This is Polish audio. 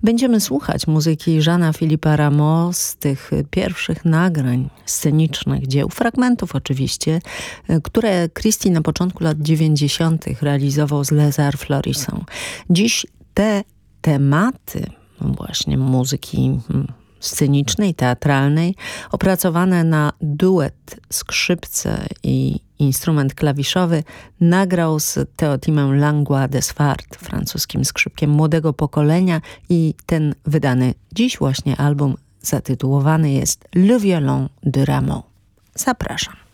Będziemy słuchać muzyki Jeana-Philippa Rameau z tych pierwszych nagrań scenicznych dzieł, fragmentów oczywiście, które Christie na początku lat 90. realizował z Les Arts Florissant. Dziś te tematy właśnie muzyki scenicznej, teatralnej, opracowane na duet skrzypce i instrument klawiszowy, nagrał z Théotime Langlois Desfardes, francuskim skrzypkiem młodego pokolenia, i ten wydany dziś właśnie album zatytułowany jest Le Violon de Rameau. Zapraszam.